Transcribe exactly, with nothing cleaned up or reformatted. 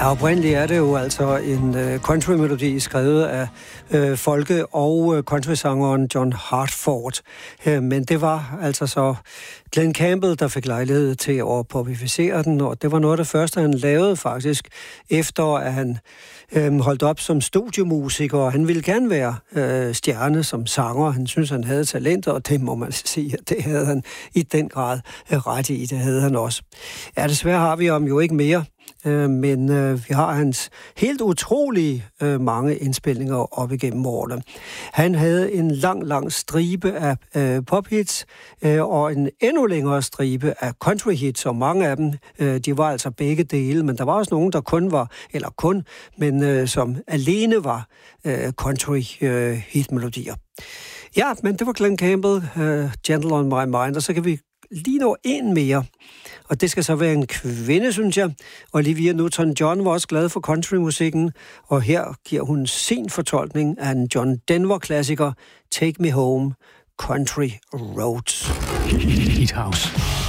Ja, oprindeligt er det jo altså en øh, country-melodi skrevet af øh, folke- og øh, country-sangeren John Hartford. Øh, men det var altså så Glen Campbell, der fik lejlighed til at popificere den, og det var noget af det første, han lavede faktisk, efter at han øh, holdt op som studiemusiker, og han ville gerne være øh, stjerne som sanger. Han synes, han havde talent, og det må man sige, at det havde han i den grad øh, ret i. Det havde han også. Ja, desværre har vi ham jo ikke mere. Øh, men øh, vi har hans helt utrolige øh, mange indspilninger op igennem årene. Han havde en lang, lang stribe af øh, pophits øh, og en endnu længere stribe af country hits, og mange af dem, øh, de var altså begge dele, men der var også nogen, der kun var, eller kun, men øh, som alene var øh, country øh, hitmelodier. Ja, men det var Glen Campbell, øh, Gentle on My Mind, og så kan vi lige nå en mere. Og det skal så være en kvinde, synes jeg. Olivia Newton-John var også glad for countrymusikken, og her giver hun sin fortolkning af en John Denver-klassiker, Take Me Home, Country Roads. Heat House.